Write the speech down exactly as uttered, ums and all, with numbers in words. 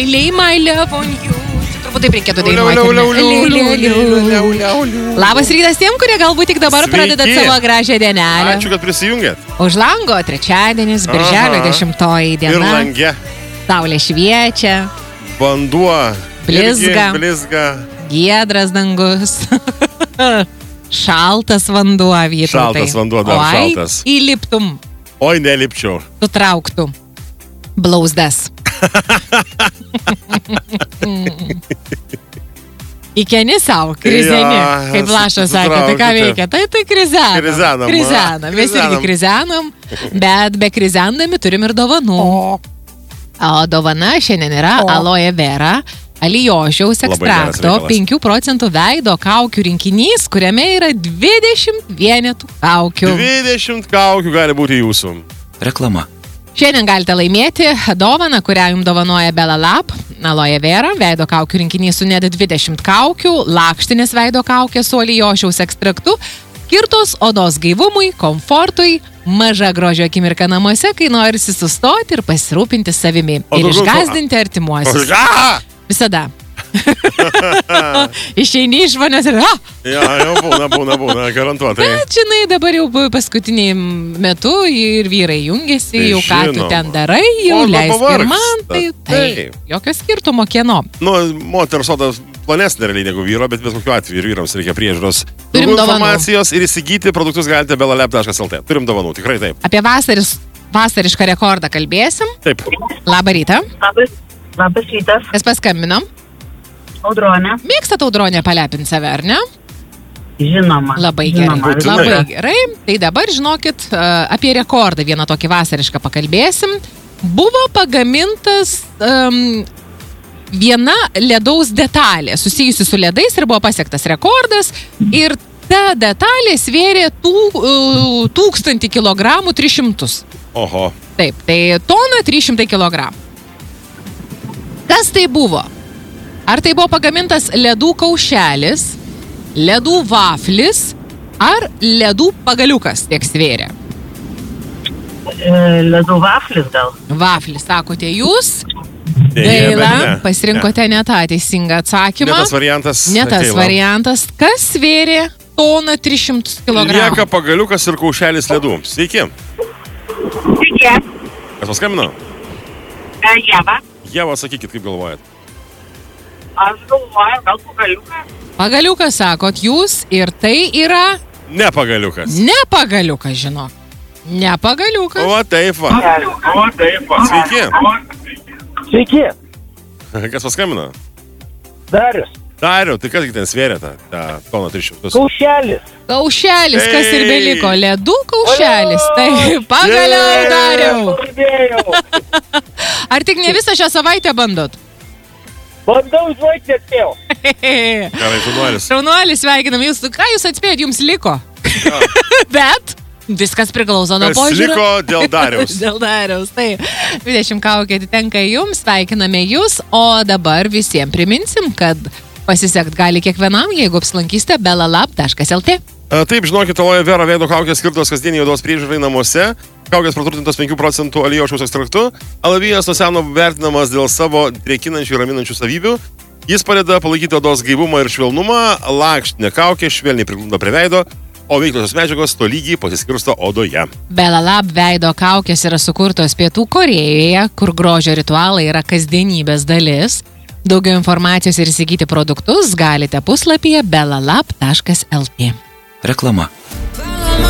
Lay my love on you. Turbūt taip reikėtų dainuoti. Labas rytas tiem, kurie galbūt tik dabar Sveiki. pradedat savo gražią dienelę. Ačiū, kad prisijungėt. Už lango trečiadienis, birželio dešimtoji diena. Ir lange. Saulė šviečia. Vanduo. Blizga. Irgi blizga. Giedras dangus. Šaltas vanduo, Vytautai. Šaltas vanduo, dar Oi, šaltas. Įliptum, Oi, nelipčiau. sutrauktum blauzdas. Įkeni savo, krizeni. Jo, Kaip Lašas sakė, tai ką sutraukite. veikia? Tai tai krizenam. Krizenam, a. Krizenam. Mes irgi Krizenam. krizenam, bet be krizendami turim ir dovanų. O dovana šiandien yra aloe vera, alijošiaus Labai geras ekstrakto, reikalas. penkių procentų veido kaukių rinkinys, kuriame yra dvidešimt vienetų kaukių. dvidešimt kaukių gali būti jūsų. Reklama. Šiandien galite laimėti dovaną, kurią jums dovanoja Bella Lab, aloe vera, veido kaukių rinkinys su net dvidešimt kaukių, lakštinės veido kaukės su alijošiaus ekstraktu, skirtos odos gaivumui, komfortui, maža grožio akimirka namuose, kai norisi sustoti ir pasirūpinti savimi O ir daugiau- išgąsdinti artimuosius. Ah! Visada. Išeini iš vonios ir... Ah! Ja, jau būna, būna, būna, garantuotai. Bet, žinai, dabar jau paskutiniai metu ir vyrai jungiasi, Tai jau ką tu žinom. ten darai, jau O, leisk ir pavargsta. man. Tai, tai Taip. jokio skirtumo kieno. Nu, moters odas plonesnė realiai negu vyro, bet bet kokiu atveju ir vyrams reikia priežiūros. Turim Daugiau dovanų. informacijos ir įsigyti produktus galite belalab taškas lt. Turim dovanų, tikrai taip. Apie vasaris, vasarišką rekordą kalbėsim. Taip. Labą rytą. Labas, labas rytas, Kas paskambinom? Audronė. Mėgstat Audronę palepinti save, ar ne? Žinoma. Labai gerai. žinoma, Būtinai. Labai gerai. Tai dabar žinokit, a, apie rekordą vieną tokį vasarišką pakalbėsim. Buvo pagamintas um, viena ledaus detalė susijusi su ledais ir buvo pasiektas rekordas. Ir ta detalė svėrė tų, uh, tūkstantį kilogramų tris šimtus. Oho. Taip, tai tona trys šimtai kilogramų. Kas tai buvo? Ar tai buvo pagamintas ledų kaušelis, ledų vaflis ar ledų pagaliukas tiek svėrė? E, ledų vaflis gal. Vaflis, sakote jūs? Deja, bet Gaila, ne. pasirinkote ne tą teisingą Ne atsakymą. tas variantas. Ne tas Gaila. variantas. Kas svėrė toną tris šimtus kilogramų? Lieka pagaliukas ir kaušelis ledų. Sveiki. Sveiki, Kas paskambino? Jeva. Jeva, sakykit, kaip galvojat. Aš galvoju, gal pagaliuką. Pagaliukas, sakot jūs, ir tai yra Ne pagaliukas. ne pagaliukas, žinok. Ne pagaliukas. O taip va. O, taip. Sveiki. Sveiki, Kas paskambino? Darius, Dariau, tai kas gi ten svėrė tą, tą toną tris šimtus? kaušelis. Kaušelis, kas ir Ei! beliko, ledų kaušelis. Tai pagaliau, Ei! Dariau. Pradėjau. Ar tik ne visą šią savaitę bandot? Bandau žvaigždį atspėjau. Gerai, žurnalis. Šaunuolis, sveikinam jūs. Ką jūs atspėjot, jums liko? Bet viskas priklauso nuo Kas požiūrio. liko dėl Dariaus. Dėl Dariaus, tai dvidešimt kaukė atitenka jums, sveikiname jūs, o dabar visiems priminsim, kad pasisekt gali kiekvienam, jeigu apsilankysite belalab taškas lt. A, Taip, žinokit, aloe vera veido kaukės skirtos kasdienį odos priežiūrai namuose. Kaukės praturtintos penkių procentų alijošiaus ekstraktu. Alavijas nuo seno vertinamas dėl savo drėkinančių ir raminančių savybių. Jis padeda palaikyti odos gaivumą ir švelnumą. Lakštinė kaukė švelniai priglunda prie veido, o veikliosios medžiagos tolygiai pasiskirsto odoje. Belalab veido kaukės yra sukurtos Pietų Korėjoje, kur grožio ritualai yra kasdienybės dalis. Daugiau informacijos ir įsigyti produktus galite puslapyje belalab taškas lt. Reklama.